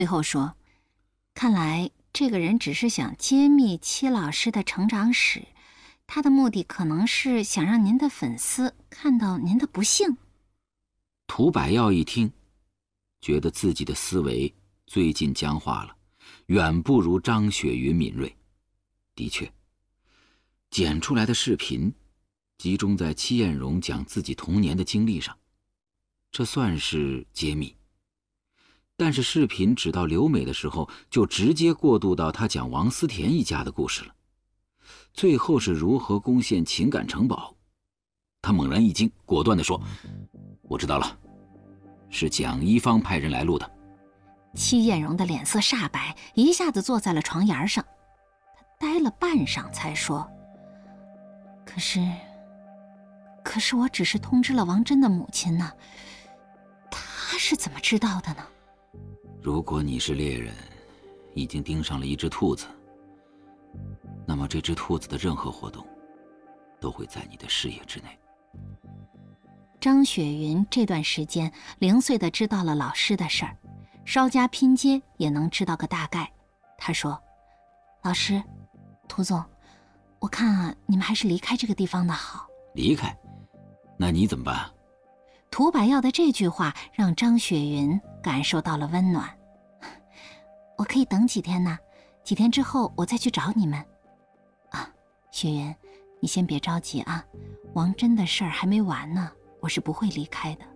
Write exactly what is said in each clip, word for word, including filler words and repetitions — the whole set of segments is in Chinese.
最后说，看来这个人只是想揭秘戚老师的成长史，他的目的可能是想让您的粉丝看到您的不幸。 涂百耀一听，觉得自己的思维最近僵化了，远不如张雪云敏锐。的确，剪出来的视频集中在戚艳荣讲自己童年的经历上，这算是揭秘。但是视频指到刘美的时候，就直接过渡到他讲王思田一家的故事了。最后是如何攻陷情感城堡？他猛然一惊，果断地说：“我知道了，是蒋一芳派人来录的。” 戚艳荣的脸色煞白，一下子坐在了床沿上。他呆了半晌，才说：“可是，可是我只是通知了王真的母亲呢，她是怎么知道的呢？” 如果你是猎人，已经盯上了一只兔子，那么这只兔子的任何活动都会在你的视野之内。 张雪云这段时间零碎地知道了老师的事儿，稍加拼接也能知道个大概。他说：“老师，涂总，我看啊，你们还是离开这个地方的好。” 离开？那你怎么办？ 涂百耀的这句话让张雪云感受到了温暖。我可以等几天呢，几天之后我再去找你们。啊，雪云，你先别着急啊，王真的事儿还没完呢，我是不会离开的。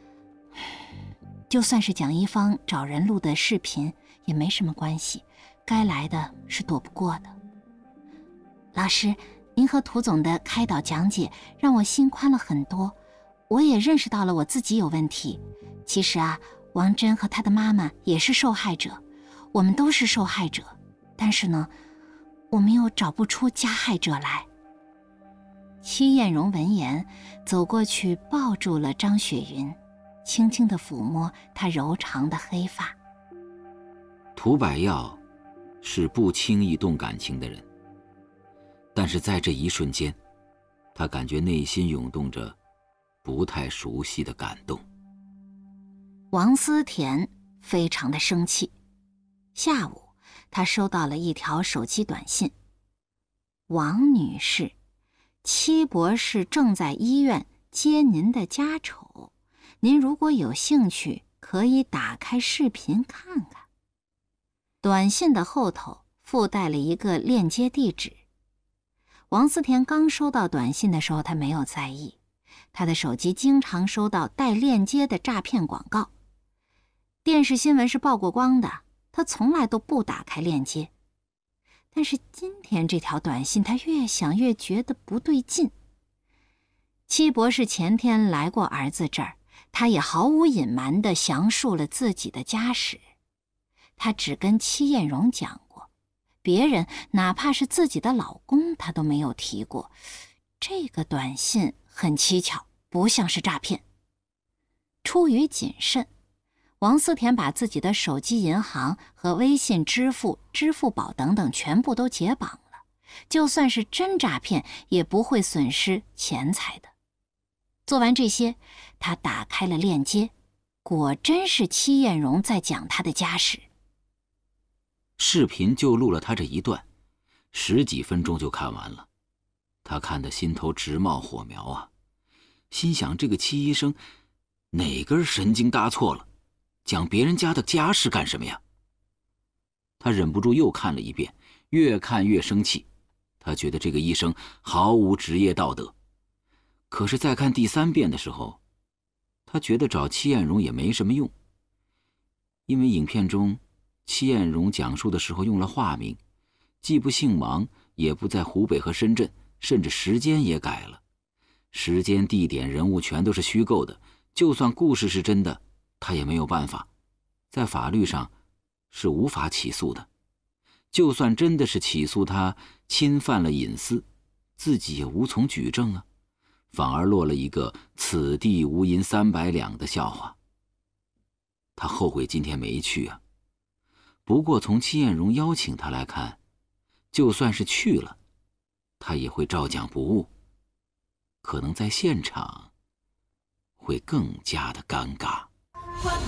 就算是蒋一芳找人录的视频也没什么关系，该来的是躲不过的。老师，您和涂总的开导讲解让我心宽了很多，我也认识到了我自己有问题。其实啊，王真和她的妈妈也是受害者，我们都是受害者，但是呢，我们又找不出加害者来。戚艳荣闻言走过去抱住了张雪云，轻轻地抚摸她柔长的黑发。 涂百耀是不轻易动感情的人，但是在这一瞬间，他感觉内心涌动着不太熟悉的感动。 王思田非常的生气。下午，他收到了一条手机短信：“王女士，戚博士正在医院接您的家丑，您如果有兴趣，可以打开视频看看。”短信的后头附带了一个链接地址。王思田刚收到短信的时候，他没有在意，他的手机经常收到带链接的诈骗广告。电视新闻是曝过光的，他从来都不打开链接。但是今天这条短信，他越想越觉得不对劲。戚博士前天来过儿子这儿，他也毫无隐瞒地详述了自己的家史。他只跟戚艳荣讲过，别人哪怕是自己的老公，他都没有提过。这个短信很蹊跷，不像是诈骗。出于谨慎，王思田把自己的手机银行和微信支付、支付宝等等全部都解绑了，就算是真诈骗也不会损失钱财的。做完这些，他打开了链接，果真是戚艳荣在讲他的家史。 视频就录了他这一段，十几分钟就看完了。他看得心头直冒火苗啊，心想这个戚医生哪根神经搭错了，讲别人家的家事干什么呀？他忍不住又看了一遍，越看越生气。他觉得这个医生毫无职业道德。可是再看第三遍的时候，他觉得找戚艳荣也没什么用，因为影片中戚艳荣讲述的时候用了化名，既不姓王，也不在湖北和深圳，甚至时间也改了。时间、地点、人物全都是虚构的，就算故事是真的，他也没有办法，在法律上是无法起诉的。就算真的是起诉他侵犯了隐私，自己也无从举证啊，反而落了一个此地无银三百两的笑话。他后悔今天没去啊。不过从戚艳荣邀请他来看，就算是去了，他也会照讲不误，可能在现场会更加的尴尬。